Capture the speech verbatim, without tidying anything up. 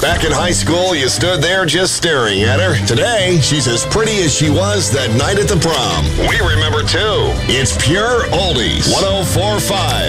Back in high school, you stood there just staring at her. Today, she's as pretty as she was that night at the prom. We remember too. It's Pure Oldies. one oh four point five.